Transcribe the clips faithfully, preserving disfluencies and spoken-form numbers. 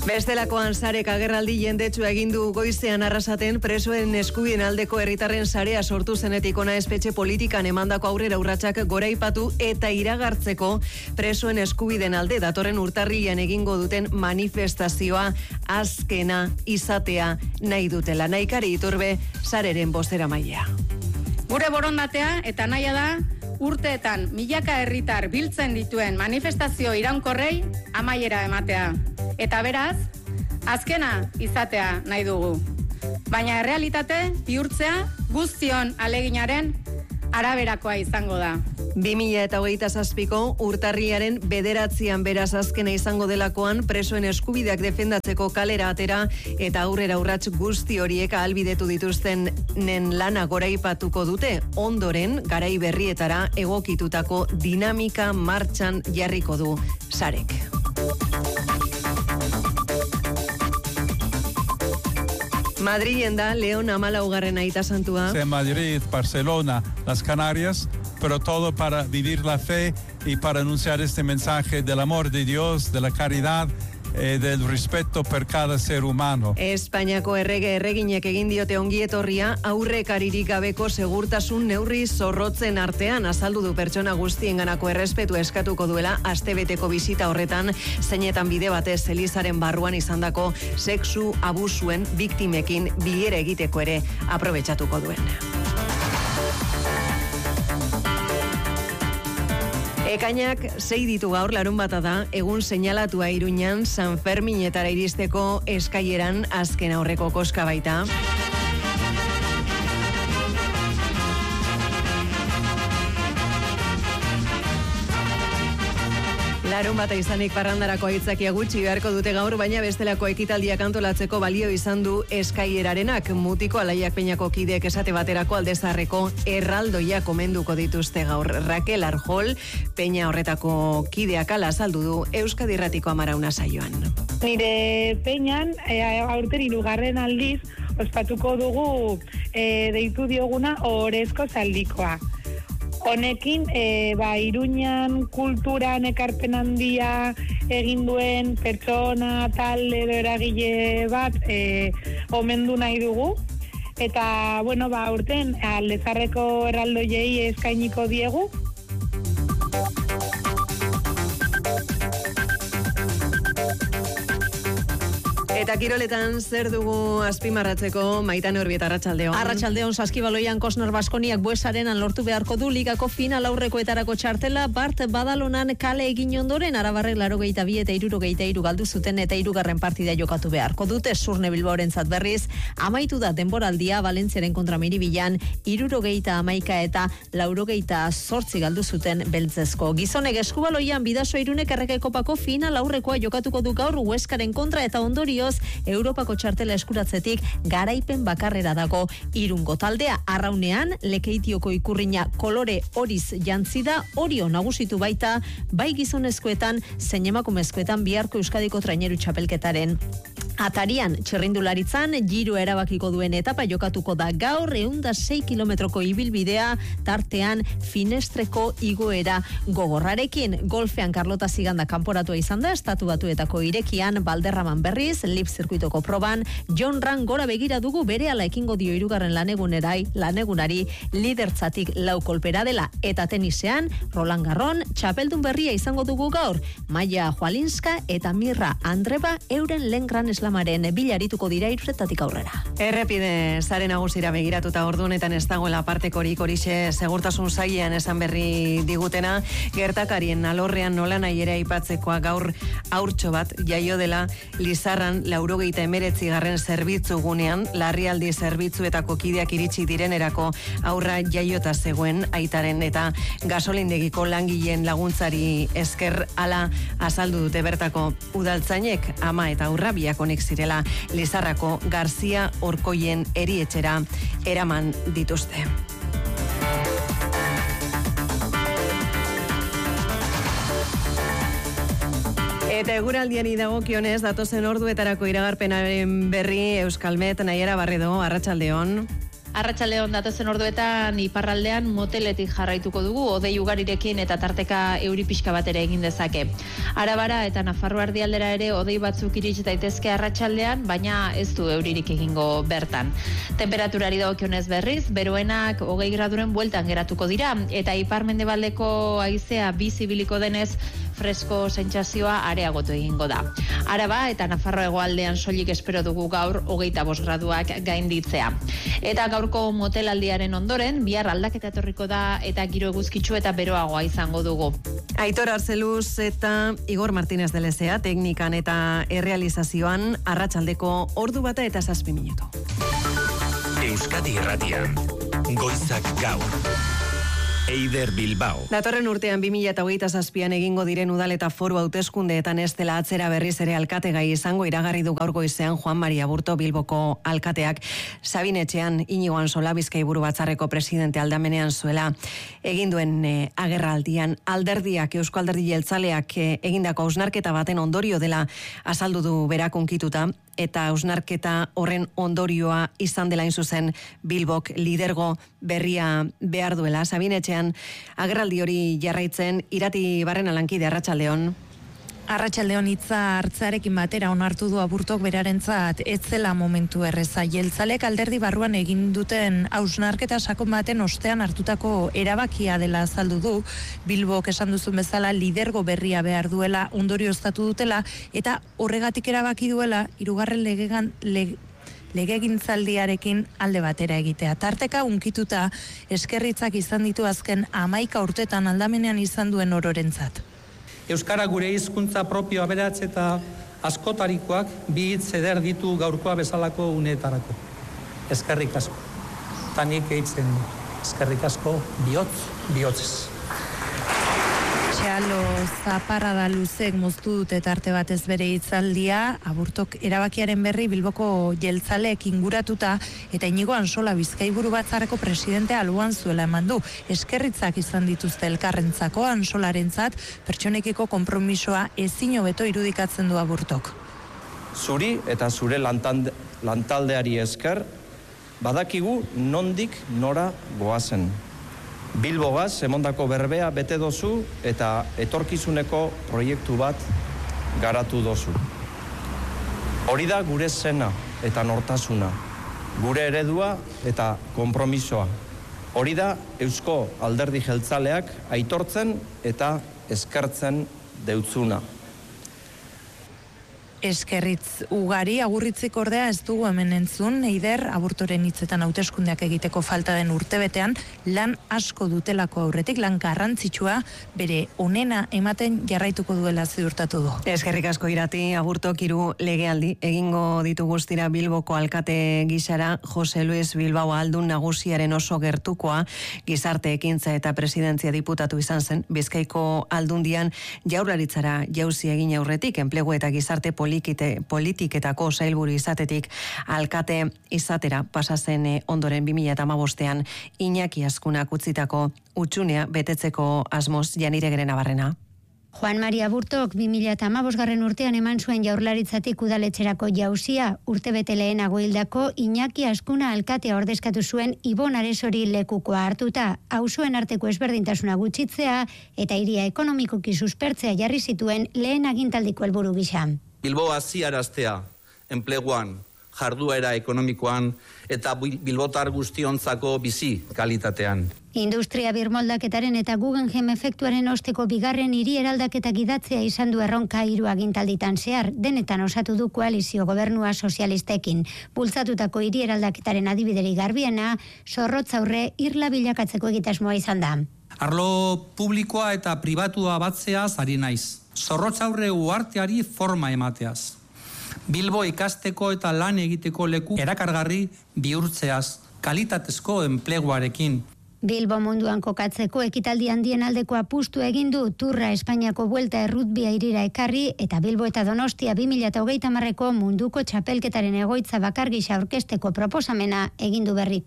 Bestelakoan sarek agerraldi jendetsu egin du goizean Arrasaten presoen eskubideen aldeko herritarren sarea sortu zenetik ona espetxe politikan emandako aurrera urratsak goraipatu eta iragartzeko presoen eskubideen alde datorren urtarrilean egingo duten manifestazioa azkena izatea nahi dutela. Naikari Iturbe sareren bozeramailea. Gure borondatea eta nahia da urteetan milaka herritar biltzen dituen manifestazio iraunkorrei amaiera ematea. Eta beraz, azkena izatea nahi dugu. Baina errealitate bihurtzea guztion aleginaren araberakoa izango da. bi mila hogeita zazpiko urtarriaren bederatzian beraz azkena izango delakoan presoen eskubideak defendatzeko kalera atera eta aurrera urrats guzti horiek ahalbidetu dituztenen lana goraipatuko dute. Ondoren, garai berrietara egokitutako dinamika martxan jarriko du sarek. Madrilen da Leon hamalaugarren aita santua. En Madrid, Barcelona, las Canarias, pero todo para vivir la fe y para anunciar este mensaje del amor de Dios, de la caridad, eh, del respeto per cada ser humano. Espainiako errege erreginek egin diote ongi etorria aurrekaririk gabeko segurtasun neurri zorrotzen artean azaldu du pertsona guztienganako errespetu eskatuko duela astebeteko bisita horretan zeinetan bide batez Elizaren barruan izandako sexu abusuen biktimekin bilera egiteko ere aprobetxatuko duen. Ekainak sei ditu gaur larun bata da, egun seinalatua Iruñan San Ferminetara iristeko eskaileran azken aurreko koska baita. Larun bata izanik parrandarako aitzakia gutxi beharko dute gaur, baina bestelako ekitaldiak antolatzeko balio izan du eskailerarenak. Mutiko Alaiak Peñako kideek esate baterako Aldezarreko erraldoia komenduko dituzte gaur. Raquel Arjol, Peña horretako kideak ala azaldu du Euskadi Irratiko Amarauna saioan. Nire Peñan, e, aurten hirugarren aldiz, ospatuko dugu e, deitu dioguna Ohorezko Zaldikoa. Honekin, e, ba, Iruñan kulturan ekarpen handia egin duen pertsona, talde edo eragile bat e, omendu nahi dugu. Eta, bueno, ba, urten, Aldezarreko erraldoiei eskainiko diegu. Eta kiroletan zer dugu azpimarratzeko Maitane Urbieta, arratsaldeon. Arratsaldeon, Saskibaloian Kosner Baskoniak Buesarenan lortu beharko du ligako final aurrekoetarako txartela. Bart Badalonan kale egin ondoren Arabarrek laurogeita bi eta hirurogeita hiru galdu zuten eta hirugarren partida jokatu beharko dute. Surne Bilbaorentzat berriz amaitu da denboraldia Valentziaren kontra Miribilan hirurogeita hamaika eta laurogeita zortzi galdu zuten beltzezko. Gizonek Eskubaloian Bidasoa Irunek Errege Kopako final aurrekoa jokatuko du gaur Hueskaren kontra eta ondorioz Europako txartela eskuratzetik garaipen bakarrera dago Irungo taldea. Arraunean Lekeitioko ikurrina kolore horiz jantzi da, Orio nagusitu baita bai gizonezkoetan zein emakumezkoetan biharko Euskadiko traineru txapelketaren atarian. Txirrindularitzan Giro erabakiko duen etapa jokatuko da gaur, ehun eta sei kilometroko ibilbidea tartean Finestreko igoera gogorrarekin. Golfean Karlota Ziganda kanporatua izan da, Estatu Batuetako irekian Balderraman berriz, Lip zirkuitoko proban, John Ran gora begira dugu berehala ekingo dio hirugarren lanegunerai, lanegunari lidertzatik lau kolpera dela. Eta tenisean, Roland Garros txapeldun berria izango dugu gaur, Maia Jualinska eta Mirra Andreba euren lehen gran eslamaren bilarituko dira iruretatik aurrera. Errepide zaren nagusira begiratuta ordunetan ez dagoela partekorik horixe segurtasun sailean esan berri digutena, gertakarien alorrean nola nahi ere aipatzekoa gaur haurtxo bat jaio dela Lizarran laurogeita emeretzi garren zerbitzu gunean, larrialdi zerbitzuetako kideak iritsi direnerako aurra jaiota zegoen aitaren eta gasolindegiko langileen laguntzari esker ala azaldu dute bertako udaltzainek. Ama eta aurra biak honek zirela Lizarrako Garzia Orkoien erietxera eraman dituzte. Eta eguraldian idagokionez datozen orduetarako iragarpenaren berri Euskalmet, Naiara Barredo, arratsaldeon. Arratsaldeon datozen orduetan iparraldean moteletik jarraituko dugu, hodei ugarirekin eta tarteka euri pixka bat ere egin dezake. Arabara eta Nafarroa erdialdera ere hodei batzuk irits daitezke arratsaldean, baina ez du euririk egingo bertan. Temperaturari dagokionez berriz, beroenak hogei graduren bueltan geratuko dira, eta ipar-mendebaldeko haizea bizibiliko denez, fresko sentsazioa areagotu egingo da. Araba eta Nafarro hegoaldean soilik espero dugu gaur hogeita bost graduak gainditzea. Eta gaurko motelaldiaren ondoren, bihar aldaketa etorriko da eta giro eguzkitsu eta beroagoa izango dugu. Aitor Arzeluz eta Igor Martínez de Lezea teknikan eta errealizazioan arratsaldeko ordu bata eta zazpi minutu. Euskadi Irratian, Goizak Gaur. Eider Bilbao. Datorren urtean bi mila hogeita zazpian egingo diren udal eta foru hauteskundeetan ez dela atzera berriz ere alkategai izango iragarri du gaur goizean Juan Maria Aburto Bilboko alkateak. Sabinetxean Inigo Ansola Bizkaiburu Batzarreko presidente aldamenean zuela egin duen e, agerraldian alderdiak Eusko Alderdi Jeltzaleak e, egindako hausnarketa baten ondorio dela azaldu du berak unkituta. Eta hausnarketa horren ondorioa izan dela zuzen Bilbok lidergo berria behar duela. Sabinetxean agerraldi hori jarraitzen Irati Barrena lankide arratsaldeon. Arratsaldeon hitza hartzearekin batera onartu du Aburtok berarentzat ez zela momentu erreza. Jeltzalek alderdi barruan egin duten hausnarketa sakon baten ostean hartutako erabakia dela azaldu du. Bilbok esan duzun bezala lidergo berria behar duela ondorioztatu dutela eta horregatik erabaki duela hirugarren legegan leg, legegintzaldiarekin alde batera egitea. Tarteka unkituta eskerritzak izan ditu azken hamaika urtetan aldamenean izan duen ororentzat. Euskara gure hizkuntza propio aberats eta askotarikoak bi hitz eder ditu gaurkoa bezalako uneetarako. Eskerrik asko. Tanik eitzen eskerrik asko bihotz, bihotzez. Txalo zaparrada luzek moztu dute tarte batez bere hitzaldia, Aburtok erabakiaren berri Bilboko jeltzaleek inguratuta eta Inigo Ansola Bizkaiburu Batzarreko presidente alboan zuela eman du. Eskerritzak izan dituzte elkarrentzako Ansolarentzat pertsonekiko konpromisoa ezin hobeto irudikatzen du Aburtok. Zuri eta zure lantalde, lantaldeari esker badakigu nondik nora goazen. Bilbogaz emondako berbea bete dozu eta etorkizuneko proiektu bat garatu dozu. Hori da gure zena eta nortasuna, gure eredua eta konpromisoa. Hori da Eusko Alderdi Jeltzaleak aitortzen eta eskertzen deutzuna. Eskerritz ugari, agurritzik ordea ez dugu hemen entzun, Eider Aburtoren hitzetan hauteskundeak egiteko falta den urtebetean lan asko dutelako aurretik, lan garrantzitsua bere onena ematen jarraituko duela ziurtatu du. Eskerrik asko Irati, Aburtok hiru legealdi egingo ditu guztira Bilboko alkate gisara. Jose Luis Bilbao aldun nagusiaren oso gertukoa, gizarte ekintza eta presidentzia diputatu izan zen, Bizkaiko aldundian jaurlaritzara jauzi egin aurretik, enplegu eta gizarte politika politiketako sailburu izatetik alkate izatera pasazen ondoren bi mila hamabostean Iñaki Azkunak utzitako utxunea betetzeko asmoz. Janire Gerenabarrena. Juan Maria Aburtok bi mila hamabosgarren urtean eman zuen jaurlaritzatik udaletxerako jauzia, urtebete lehenago hildako Iñaki Azkuna alkatea ordezkatu zuen Ibon Aresori lekukoa hartuta, auzoen arteko ezberdintasuna gutxitzea eta hiria ekonomikoki suspertzea jarri zituen lehen agintaldiko helburu gisa. Bilbo haziaraztea, enpleguan, jarduera ekonomikoan eta bilbotar guztiontzako bizi kalitatean. Industria birmoldaketaren eta Guggenheim efektuaren osteko bigarren hiri eraldaketak idatzea izan du erronka hiru agintalditan zehar, denetan osatu du koalizio gobernua sozialistekin. Bultzatutako hiri eraldaketaren adibideri garbiena, Zorrotz aurre irla bilakatzeko egitasmoa izan da. Arlo publikoa eta pribatua batzeaz ari naiz. Zorrotz aurre uarteari forma emateaz. Bilbo ikasteko eta lan egiteko leku erakargarri bihurtzeaz, kalitatezko enpleguarekin. Bilbo munduan kokatzeko ekitaldi handien aldeko apustu egin du Turra Espainiako buelta errutbia irira ekarri eta Bilbo eta Donostia bi mila hogeita hamarreko munduko txapelketaren egoitza bakar gisa aurkezteko proposamena egin du berriki.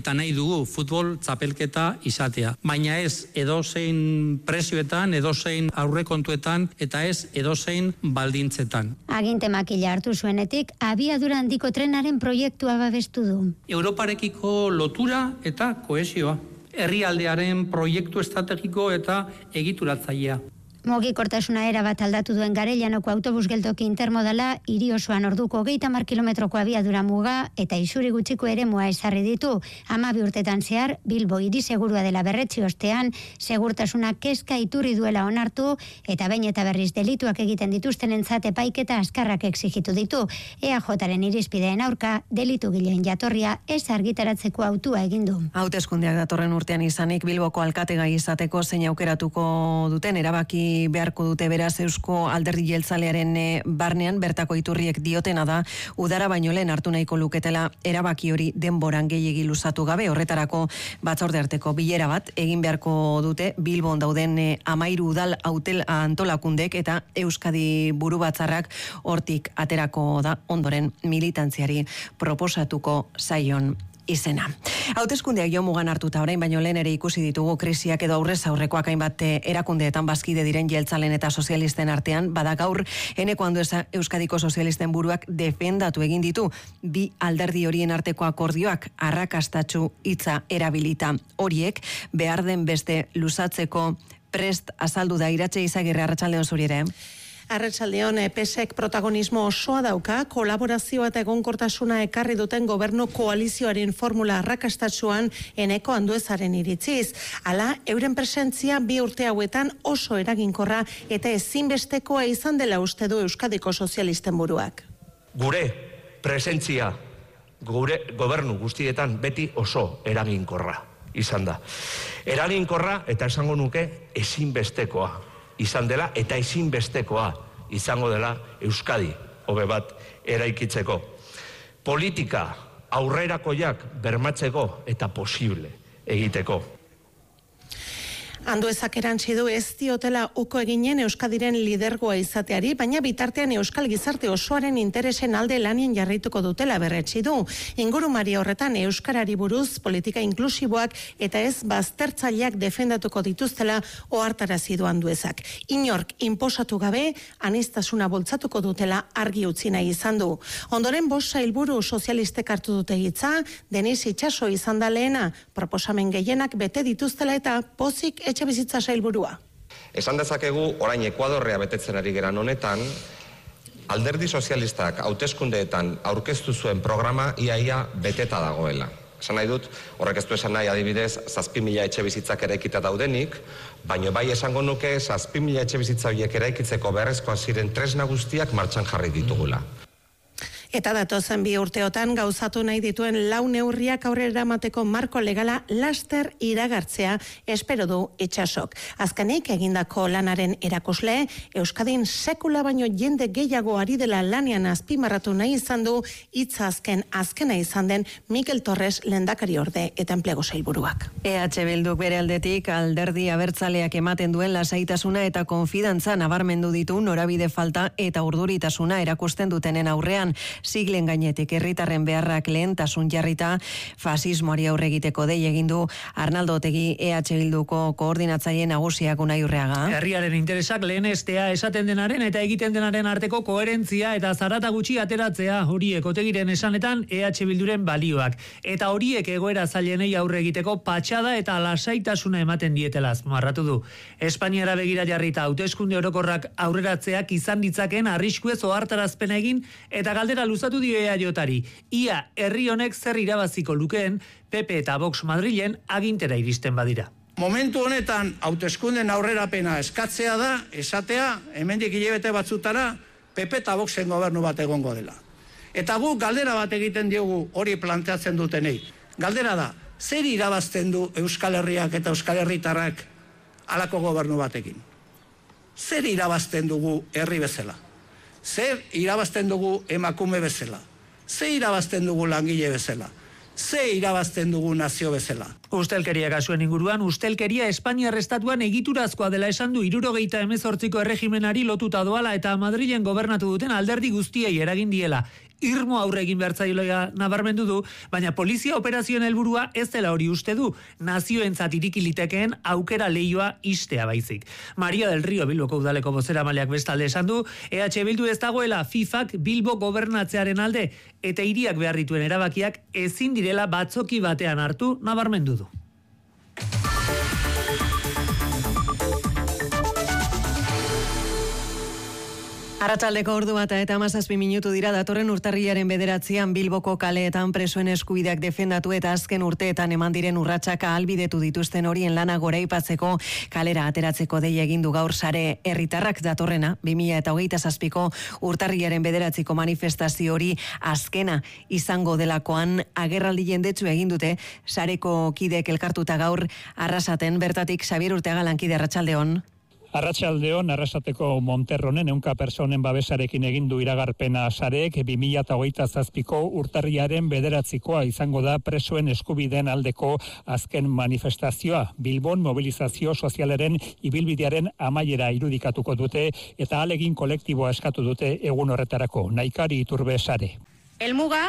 eta nahi dugu futbol txapelketa izatea. Baina ez edozein presioetan, edozein aurrekontuetan eta ez edozein baldintzetan. Aginte makila hartu zuenetik, abiadura handiko trenaren proiektua babestu du. Europarekiko lotura eta kohesioa. Herrialdearen proiektu estrategiko eta egituratzailea. Mugikortasuna erabat aldatu duen Garellanoko autobus geltoki intermodala hiri osoan orduko hogeita hamar kilometroko abiadura muga eta isuri gutxiko eremua ezarri ditu. Hamabi urtetan zehar Bilbo hiri segurua dela berretsi ostean, segurtasuna kezka iturri duela onartu eta behin eta berriz delituak egiten dituztenentzat epaiketa azkarrak exigitu ditu. E A Jaren irizpideen aurka delitu gileen jatorria ez argitaratzeko autua egin du. Hauteskundeak datorren urtean izanik Bilboko alkategai izateko zein aukeratuko duten erabaki beharko dute beraz Eusko Alderdi Jeltzalearen barnean bertako iturriek diotena da udara baino lehen hartu nahiko luketela erabaki hori denboran gehiegi luzatu gabe. Horretarako batzorde arteko bilera bat egin beharko dute Bilbon dauden hamairu udal hautel antolakundek eta Euskadi burubatzarrak hortik aterako da ondoren militantziari proposatuko zaion izena. Hauteskundeak jo mugan hartuta orain baino lehen ere ikusi ditugu krisiak edo aurrez aurrekoak hainbat erakundeetan bazkide diren jeltzalen eta sozialisten artean, bada gaur Eneko Andueza Euskadiko sozialisten buruak defendatu egin ditu bi alderdi horien arteko akordioak arrakastatsu hitza erabilita. Horiek behar den beste luzatzeko prest azaldu da. Iratxe Izagirre, arratsaldeon zuri ere. Arratsaldeon, P S ek protagonismo osoa dauka, kolaborazioa eta egonkortasuna ekarri duten gobernu koalizioaren formula arrakastatsuan Eneko Anduezaren iritziz. Hala, euren presentzia bi urte hauetan oso eraginkorra eta ezinbestekoa izan dela uste du Euskadiko sozialisten buruak. Gure presentzia, gure gobernu guztietan beti oso eraginkorra izan da. Eraginkorra eta esango nuke ezinbestekoa izan dela eta ezinbestekoa izango dela Euskadi hobe bat eraikitzeko. Politika aurrerakoiak bermatzeko eta posible egiteko. Anduezak erantsi du ez diotela uko eginen Euskadiren lidergoa izateari, baina bitartean Euskal Gizarte osoaren interesen alde lanien jarraituko dutela berretsi du. Ingurumari horretan euskarari buruz politika inklusiboak eta ez baztertzaileak defendatuko dituztela ohartarazi du Anduezak. Inork inposatu gabe aniztasuna bultzatuko dutela argi utzi nahi izan du. Ondoren bost sailburu sozialistek hartu dute hitza, Denis Itxaso izan da lehena, proposamen gehienak bete dituztela eta pozik etxe bizitza sailburua. Esan dezakegu orain Ekuadorrea betetzen ari geran honetan, Alderdi Sozialistak hauteskundeetan aurkeztu zuen programa iaia beteta dagoela. Esan nahi dut, horrek ez du esan nahi adibidez, zazpi mila etxe bizitzak eraikita daudenik, baino bai esango nuke zazpi mila etxe bizitza horiek eraikitzeko beharrezkoak ziren tresna guztiak martxan jarri ditugula. Eta datozen bi urteotan gauzatu nahi dituen lau neurriak aurrera eramateko marko legala laster iragartzea espero du Itxasok. Azkenik egindako lanaren erakusle, Euskadin sekula baino jende gehiago ari dela lanean azpimarratu nahi izan du hitza azken azkena izan den Mikel Torres lehendakari orde eta enplegu sailburuak. E H Bilduk bere aldetik alderdi abertzaleak ematen duen lasaitasuna eta konfidantza nabarmendu ditu norabide falta eta urduritasuna erakusten dutenen aurrean. Siglen gainetik herritarren beharrak lehentasun jarrita fasismoari aurre egiteko dei egin du Arnaldo Otegi E H Bilduko koordinatzaile nagusiak Unai Urreaga. Herriaren interesak lehenestea esaten denaren eta egiten denaren arteko koherentzia eta zarata gutxi ateratzea horiek Otegiren esanetan E H Bilduren balioak. Eta horiek egoera zailenei aurre egiteko patxada eta lasaitasuna ematen dietela azpimarratu du. Espainiara begira jarrita hauteskunde orokorrak aurreratzeak izan ditzaken arriskuez ohartarazpena egin eta galdera luzatu dio E A Jotari. Ia herri honek zer irabaziko lukeen P P eta Vox Madrilen agintera iristen badira. Momentu honetan hauteskunden aurrerapena eskatzea da, esatea, hemendik hilabete batzutara P P eta Voxen gobernu bat egongo dela. Eta guk galdera bat egiten diogu hori planteatzen dutenei. Galdera da, zer irabazten du Euskal Herriak eta Euskal Herritarrak halako gobernu batekin? Zer irabazten dugu herri bezala? Zer irabazten dugu emakume bezala? Zer irabazten dugu langile bezala? Zer irabazten dugu nazio bezala? Ustelkeria kasuen inguruan, ustelkeria Espainiar estatuan egiturazkoa dela esan du hirurogeita hemezortziko erregimenari lotuta doala eta Madrilen gobernatu duten alderdi guztiei eragin diela. irmo aurre egin behar zailoa nabarmendu du, baina polizia operazioen helburua ez dela hori uste du, nazioentzat iriki litekeen aukera leioa istea baizik. Maria del Río Bilboko udaleko bozeramaileak bestalde esan du, E H Bildu ez dagoela FIFAk Bilbo gobernatzearen alde eta hiriak behar dituen erabakiak ezin direla batzoki batean hartu nabarmendu du. Arratsaldeko ordu bata eta hamazazpi minutu dira datorren urtarrilaren bederatzian Bilboko kaleetan presoen eskubideak defendatu eta azken urteetan eman diren urratsak ahalbidetu dituzten horien lana goraipatzeko kalera ateratzeko deia egin du gaur sare herritarrak datorrena bi mila hogeita zazpiko urtarrilaren bederatziko manifestazio hori azkena izango delakoan agerraldi jendetsu egin dute sareko kideek elkartuta gaur Arrasaten bertatik Xabier Urteaga lankide Arratsaldeon. Arratsaldeon, Arrasateko Monterronen ehunka personen babesarekin egin du iragarpena sareek bi mila hogeita zazpiko urtarriaren bederatzikoa izango da presoen eskubideen aldeko azken manifestazioa. Bilbon mobilizazio sozialaren ibilbidearen amaiera irudikatuko dute eta ahalegin kolektiboa eskatu dute egun horretarako. Naikari Iturbe sare. Helmuga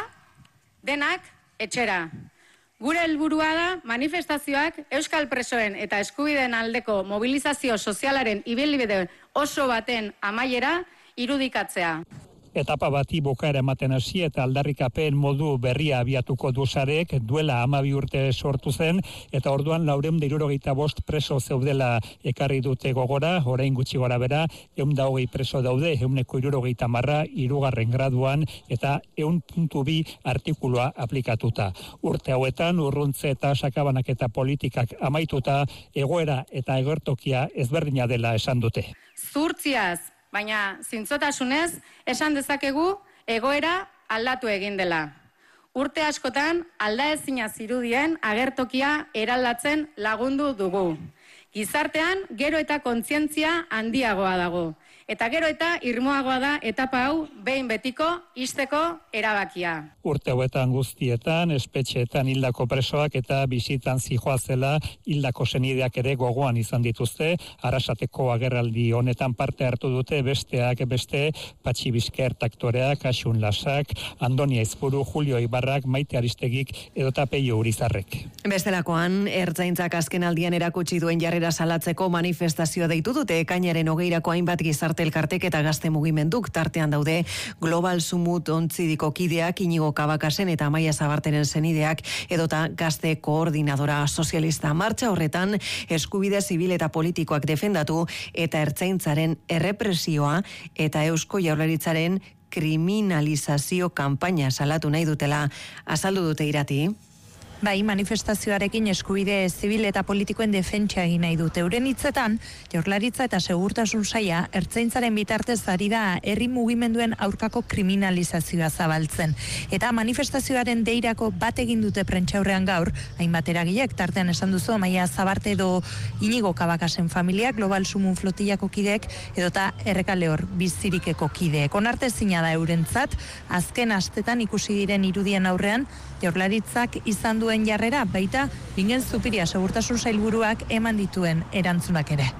denak etxera. Gure helburua da manifestazioak euskal presoen eta eskubideen aldeko mobilizazio sozialaren ibilbide oso baten amaiera irudikatzea. Etapa bati bukaera ematen hasi eta aldarrikapen modu berria abiatuko du sarek, duela hamabi urte sortu zen eta orduan laurehun eta hirurogeita bost preso zeudela ekarri dute gogora, orain gutxi gora bera, ehun eta hogei preso daude, ehuneko hirurogeita hamarra hirugarren graduan eta ehun puntu bi artikulua aplikatuta. Urte hauetan urruntze eta sakabanaketa politikak amaituta egoera eta egertokia ezberdina dela esan dute. Zurtziaz, baina zintzotasunez esan dezakegu egoera aldatu egin dela. Urte askotan aldaezina zirudien agertokia eraldatzen lagundu dugu. Gizartean gero eta kontzientzia handiagoa dago. Eta gero eta irmoagoa da etapa hau behin betiko isteko erabakia. Urte hauetan guztietan, espetxeetan hildako presoak eta bizitan zijoazela hildako senideak ere gogoan izan dituzte. Arrasateko agerraldi honetan parte hartu dute besteak beste Patxi Bizker aktoreak, Asun Lasak, Andoni Aizpuru, Julio Ibarrak, Maite Aristegik edota Peio Urizarrek. Bestelakoan, Ertzaintzak azken aldian erakutsi duen jarrera salatzeko manifestazioa deitu dute ekainaren hogeirako hainbat gizarte elkartek eta gazte mugimenduk tartean daude Global Sumut ontzidiko kideak Inigo Kabakasen eta Amaia Zabarteren senideak edota gazte koordinadora sozialista. Martxa horretan eskubide zibil eta politikoak defendatu eta Ertzaintzaren errepresioa eta Eusko Jaurlaritzaren kriminalizazio kanpaina salatu nahi dutela azaldu dute Irati. Bai, manifestazioarekin eskubide zibil eta politikoen defentsa egin nahi dute. Euren hitzetan, Jaurlaritza eta Segurtasun Saila Ertzaintzaren bitartez ari da herri mugimenduen aurkako kriminalizazioa zabaltzen. Eta manifestazioaren deirako bat egin dute prentsaurrean gaur, hainbat eragilek tartean esan duzu Amaia Zabarte edo Inigo Kabakasen familiak, Global Sumun flotillako kideek edota Errekaleor bizirikeko kideek. Onartezina da eurentzat, azken astetan ikusi diren irudien aurrean, Jaurlaritzak izan duen jarrera, baita Bingen Zupiria Segurtasun Sailburuak eman dituen erantzunak ere.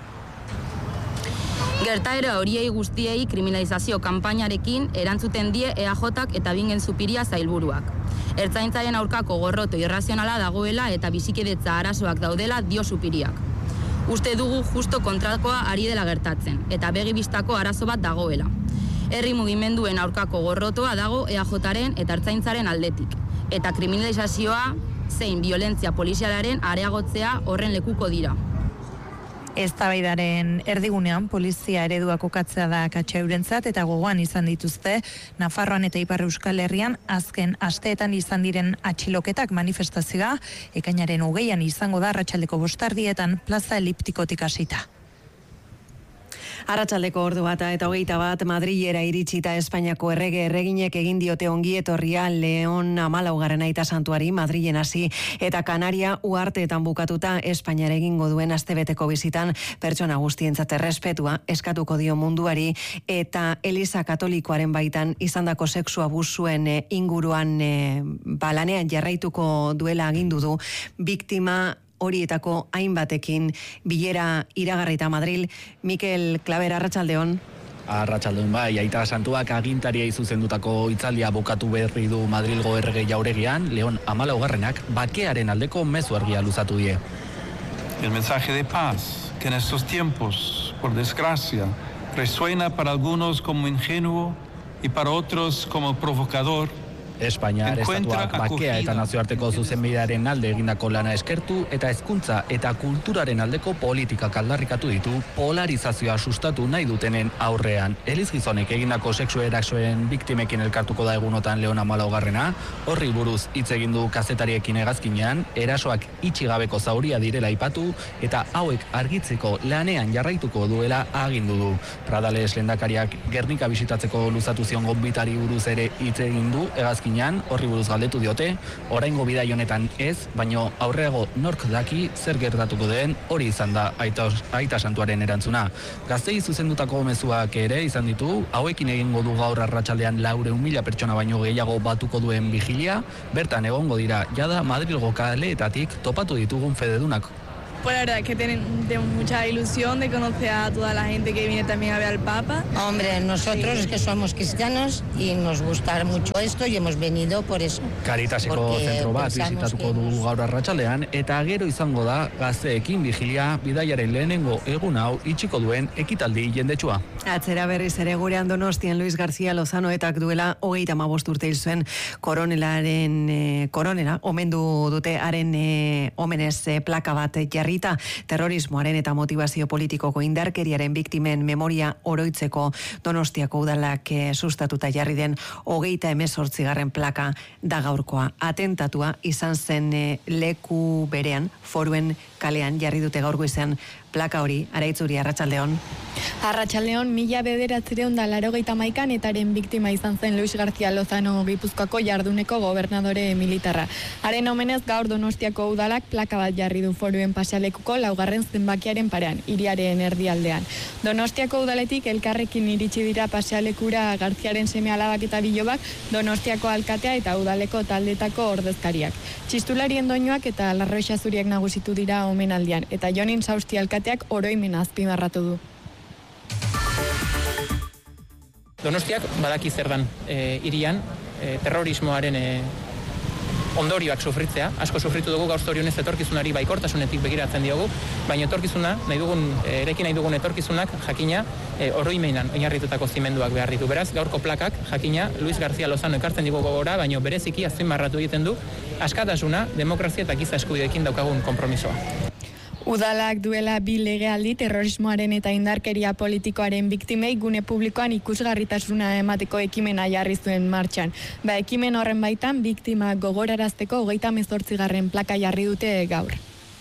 Gertaera horiei guztiei kriminalizazio kanpainarekin erantzuten die E A Jak eta Bingen Zupiria Sailburuak. Ertzaintzaren aurkako gorroto irrazionala dagoela eta bizikidetza arazoak daudela dio Zupiriak. Uste dugu justo kontrakoa ari dela gertatzen eta begi bistako arazo bat dagoela. Herri mugimenduen aurkako gorrotoa dago E A Jaren eta Ertzaintzaren aldetik. Eta kriminalizazioa zein violentzia polizialaren areagotzea horren lekuko dira. Eztabaidaren erdigunean polizia eredua kokatzea da akatsa eurentzat eta gogoan izan dituzte Nafarroan eta Ipar Euskal Herrian azken asteetan izan diren atxiloketak manifestazioa ekainaren hogeian izango da arratsaldeko bostardietan plaza eliptikotik hasita. Arratsaldeko ordu bata eta hogeita bat Madrilera iritsita Espainiako errege erreginek egin diote ongi etorria Leon hamalaugarren aita santuari Madrilen hasi eta Kanaria uharteetan bukatuta Espainiara egingo duen astebeteko bizitan pertsona guztientzat errespetua eskatuko dio munduari eta Eliza Katolikoaren baitan izandako sexu abusuen inguruan e, balanean jarraituko duela agindu du biktima horietako hainbatekin bilera iragarrita Madril. Mikel Klaber, arratsaldeon. Arratsaldeon bai, Aita Santuak agintariei zuzendutako hitzaldia bukatu berri du Madrilgo errege jauregian, Leon hamalaugarrenak bakearen aldeko mezu argia luzatu die. El mensaje de paz, que en estos tiempos, por desgracia, resuena para algunos como ingenuo y para otros como provocador. Espainiar estatuak bakea eta nazioarteko zuzenbidearen alde egindako lana eskertu eta hezkuntza eta kulturaren aldeko politikak aldarrikatu ditu polarizazioa sustatu nahi dutenen aurrean. Eliz gizonek egindako sexu erasoen biktimekin elkartuko da egunotan Leon hamalaugarrena, horri buruz hitz egin du kazetariekin hegazkinean, erasoak itxi gabeko zauria direla aipatu eta hauek argitzeko lanean jarraituko duela agindu du. Pradales lehendakariak Gernika bisitatzeko luzatu zion gonbitari buruz ere hitz egin du hegazkinean, horri buruz galdetu diote, oraingo bidai honetan ez, baino aurreago nork daki zer gertatuko den, hori izan da Aita, Aita Santuaren erantzuna. Gaztei zuzendutako mezuak ere izan ditu, hauekin egingo du gaur arratsaldean laurehun mila pertsona baino gehiago batuko duen vigilia, bertan egongo dira jada Madrilgo kaleetatik topatu ditugun fededunak. Pues la verdad es que tenemos mucha ilusión de conocer a toda la gente que viene también a ver al Papa. Hombre, nosotros es que somos cristianos y nos gusta mucho esto y hemos venido por eso. Caritaseko zentro bat bizitatuko du gaur arratsaldean eta gero izango da gazteekin vigilia bidaiaren lehenengo egun hau itxiko duen ekitaldi jendetsua. Atzera berriz ere gurean Donostian Luis García Lozano etak duela hogeita hamabost urte hil zuen koronelaren e, koronela omendu dute haren e, omenez e, plaka bat jarri terrorismoaren eta motivazio politikoko indarkeriaren biktimen memoria oroitzeko Donostiako udalak e, sustatuta jarri den hogeita hemezortzigarren plaka da gaurkoa. Atentatua izan zen e, leku berean, Foruen kalean jarri dute gaur goizean plaka hori. Araitzuri, arratsaldeon. Arratsaldeon, mila bederatziehun eta laurogeita hamaikan etaren biktima izan zen Luis García Lozano Gipuzkoako jarduneko gobernadore militarra. Haren omenez gaur Donostiako udalak plaka bat jarri du Foruen pasealekuko laugarren zenbakiaren parean, hiriaren erdialdean. Donostiako udaletik elkarrekin iritsi dira pasealekura Garziaren seme-alabak eta bilobak, Donostiako alkatea eta udaleko taldetako ordezkariak. Txistularien doinuak eta larroixa zuriak nagusitu dira omenaldian, eta Jonin Sausti alkateak oroimena azpimarratu du. Donostiak badaki zer dan e, irian, e, terrorismoaren e, ondorioak sufritzea, asko sufritu dugu gaur zorionez etorkizunari baikortasunetik begiratzen diogu, baina etorkizuna, nahi dugun, e, erekin nahi dugun etorkizunak jakina e, oroimenan oinarritutako zimenduak behar ditu. Beraz, gaurko plakak jakina Luis García Lozano ekartzen digu gogora, baina bereziki azpimarratu egiten du askatasuna, demokrazia eta giza eskubideekin daukagun konpromisoa. Udalak duela bi legealdi terrorismoaren eta indarkeria politikoaren biktimei gune publikoan ikusgarritasuna emateko ekimena jarri zuen martxan. Ba, ekimen horren baitan biktima gogorarazteko hogeita hemezortzigarren plaka jarri dute gaur.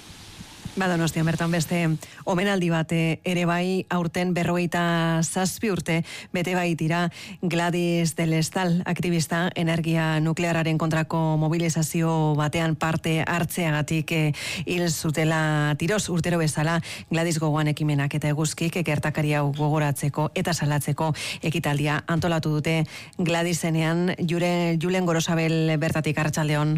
Ba, Donostian bertan beste omenaldi bat ere bai, aurten berrogeita zazpi urte bete baitira Gladys del Estal, aktivista energia nuklearraren kontrako mobilizazio batean parte hartzeagatik hil zutela tiroz. Urtero bezala Gladys gogoan ekimenak eta eguzkik gertakari hau gogoratzeko eta salatzeko ekitaldia antolatu dute Gladysenean. Jure, Julen Gorosabel bertatik, arratsaldeon.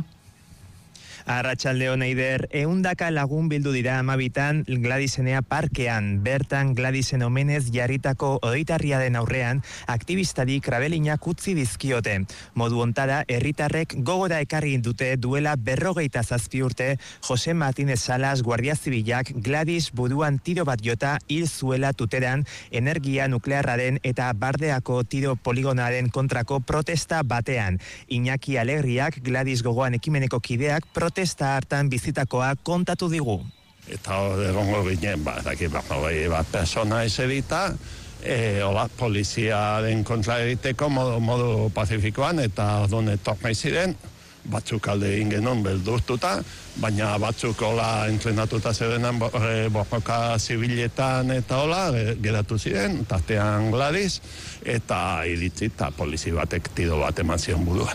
Arratsaldeon Eider, ehundaka lagun bildu dira hamabitan Gladysenea parkean. Bertan Gladysen omenez jarritako odeitarriaren aurrean aktivistari krabelinak utzi dizkiote. Modu hontara herritarrek gogora ekarri dute duela berrogeita zazpi urte Jose Martínez Salas Guardia Zibilak Gladys buruan tiro bat jota hil zuela Tuteran energia nuklearraren eta Bardeako tiro poligonaren kontrako protesta batean. Iñaki Alegriak Gladys gogoan ekimeneko kideak protesta hartan bizitakoa kontatu digu. Eta egongo ginen, ba, daki, ba, bat persona eserita, e, ola, poliziaren kontra egiteko modu, modu pacifikoan, eta orduan etornai ziren, batzuk alde egin genuen beldurtuta, baina batzuk hola entrenatuta zerenan borroka zibiletan eta hola geratu ziren, tartean Gladys, eta iritzi eta polizi batek tiro bat eman zion buruan.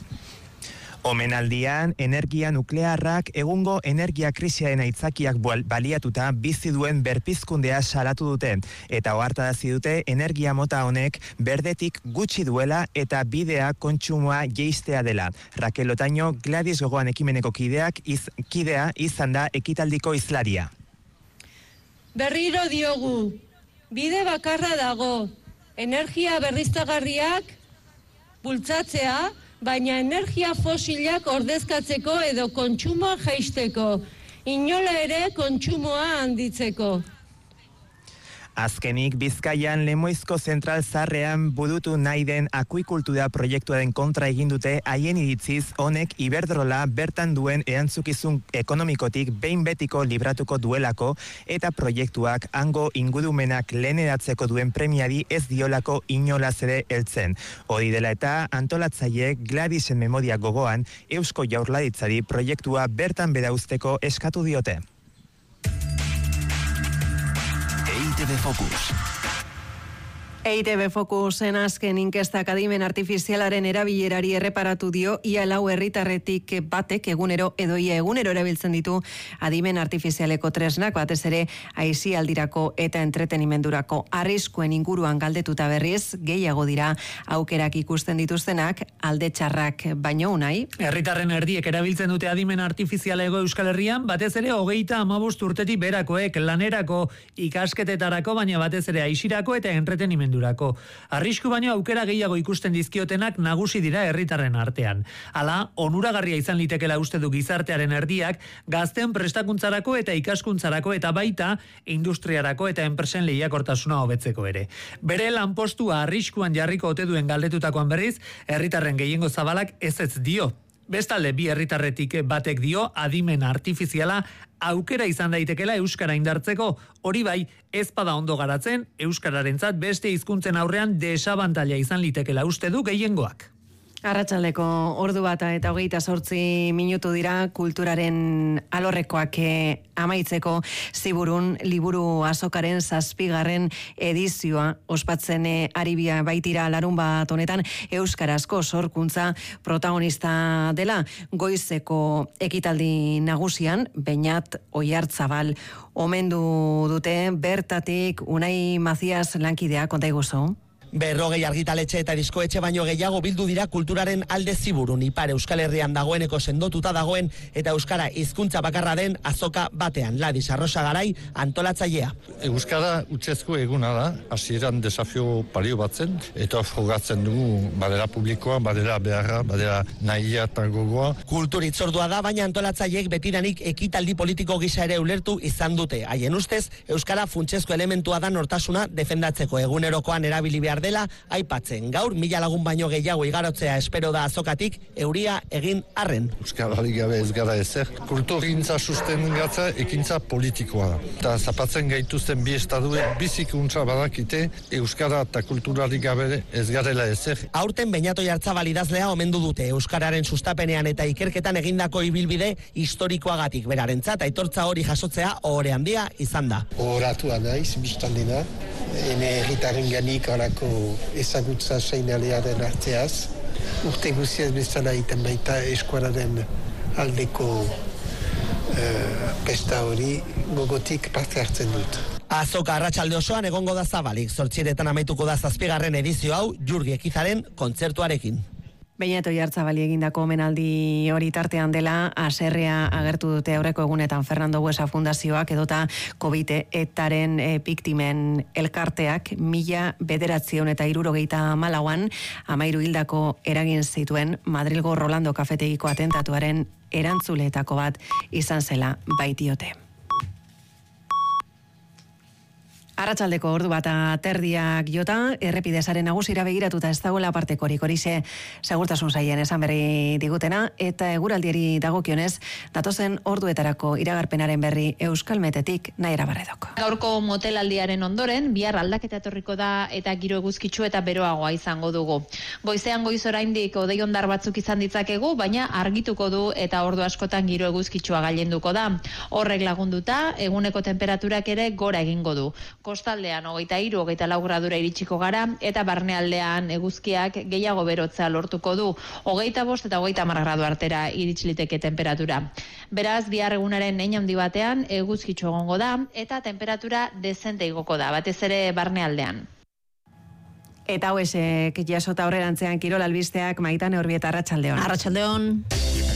Omenaldian, energia nuklearrak egungo energia krisiaren aitzakiak baliatuta bizi duen berpizkundea salatu dute, eta ohartarazi dute energia mota honek berdetik gutxi duela eta bidea kontsumoa jeistea dela. Raquel Otaño, Gladys gogoan ekimeneko kideak iz, kidea izan da ekitaldiko izlaria. Berriro diogu, bide bakarra dago, energia berriztagarriak bultzatzea, baina energia fosilak ordezkatzeko edo kontsumoa jaisteko. Inola ere kontsumoa handitzeko. Azkenik, Bizkaian Lemoizko zentral zarrean burutu nahi den akuikultura proiektuaren kontra egin dute haien iritziz honek Iberdrola bertan duen erantzukizun ekonomikotik behin betiko libratuko duelako eta proiektuak hango ingurumenak leheneratzeko duen premiari ez diolako inolaz ere heltzen. Hori dela eta antolatzaileek Gladisen memoria gogoan Eusko Jaurlaritzari proiektua bertan bera uzteko eskatu diote. E I Te Be Focus. E I Te Be Focusen azken inkestak adimen artifizialaren erabilerari erreparatu dio, ia lau herritarretik batek egunero edo ia egunero erabiltzen ditu adimen artifizialeko tresnak, batez ere aisialdirako eta entretenimendurako. Arriskuen inguruan galdetuta berriz, gehiago dira aukerak ikusten dituztenak, alde txarrak baino unai. Herritarren erdiek erabiltzen dute adimen artifizialego Euskal Herrian, batez ere hogeita hamabost urtetik berakoek lanerako, ikasketetarako, baina batez ere aisirako eta entretenimendurako. Arrisku baino aukera gehiago ikusten dizkiotenak nagusi dira herritarren artean. Hala, onuragarria izan litekela uste du gizartearen erdiak, gazten prestakuntzarako eta ikaskuntzarako eta baita industriarako eta enpresen lehiakortasuna hobetzeko ere. Bere lanpostua arriskuan jarriko ote duen galdetutakoan berriz, herritarren gehiengo zabalak ez ez dio. Bestalde, bi herritarretik batek dio adimen artifiziala aukera izan daitekela euskara indartzeko, hori bai, ez bada ondo garatzen, euskararentzat beste hizkuntzen aurrean desabantaila izan litekela uste du gehiengoak. Arratsaldeko ordu bata eta hogeita zortzi minutu dira kulturaren alorrekoak eh, amaitzeko ziburun liburu azokaren zazpigarren edizioa ospatzen eh, aribia baitira larun bat honetan euskarazko sorkuntza protagonista dela goizeko ekitaldi nagusian Beñat Oiartzabal omendu dute bertatik Unai Macias lankidea konta iguzu. Berrogei argitaletxe eta diskoetxe baino gehiago bildu dira kulturaren alde ziburun, Ipar Euskal Herrian dagoeneko sendotuta dagoen eta euskara hizkuntza bakarra den azoka batean. Ladis Arrosa Garai antolatzailea. Euskara utzezko eguna da, hasieran desafio palio batzen, eta frogatzen dugu badera publikoa, badera beharra, badera nahia eta gogoa. Kulturitzordua da, baina antolatzaileek betiranik ekitaldi politiko gisa ere ulertu izan dute. Haien ustez, euskara funtsezko elementua da nortasuna defendatzeko egunerokoan erabili behar dela aipatzen. Gaur mila lagun baino gehiago igarotzea espero da azokatik euria egin arren. Euskararik gabe ez gara ezer. Kulturgintza susten gatza ekintza politikoa da. Eta zapatzen gaituzten bi estaduek bizikuntza badakite euskara eta kulturarik gabe ez garela ezer. Aurten Beñat Oiartzabal idazlea omendu dute euskararen sustapenean eta ikerketan egindako ibilbide historikoagatik berarentzat aitortza hori jasotzea ohore handia izan da. Oratua naiz biztandena, ene herritaren ganik alako ezagutza seinalearen arteaz, urte guziaz bezala iten baita eskuararen aldeko uh, pesta hori gogotik parte hartzen dut. Azoka arratsalde osoan egongo da zabalik, zortzieretan amaituko da zazpigarren edizio hau Jurgi Ekizaren kontzertuarekin. Beñat Oiartzabali egindako omenaldi hori tartean dela, haserrea agertu dute aurreko egunetan Fernando Buesa Fundazioak edota COVID etaren e, biktimen elkarteak mila bederatzion eta hirurogeita hamalauan amairu hildako eragin zituen Madrilgo Rolando kafetegiko atentatuaren erantzuleetako bat izan zela baitiote. Arratsaldeko ordu bata terdiak jota, errepidezaren nagusira begiratuta ez dagoela partekorik horixe segurtasun saien esan berri digutena, eta eguraldiari dagokionez, datozen orduetarako iragarpenaren berri Euskalmetetik Naira Barredok. Gaurko motelaldiaren ondoren, bihar aldaketa etorriko da eta giro eguzkitsu eta beroagoa izango dugu. Goizean goiz oraindik hodei hondar batzuk izan ditzakegu, baina argituko du eta ordu askotan giro eguzkitsua gailenduko da. Horrek lagunduta, eguneko temperaturak ere gora egingo du. Kostaldean hogeita hiru, hogeita lau gradura iritsiko gara, eta barnealdean eguzkiak gehiago berotzea lortuko du, hogeita bost eta hogeita hamar gradu artera iritsiliteke temperatura. Beraz, bihar egunaren hein handi batean eguzkitsu egongo da, eta temperatura dezente igoko da, batez ere barnealdean. Eta hauesek jasota aurrerantzean kirol albisteak Maitane Orbieta arratsaldeon. Arratsaldeon.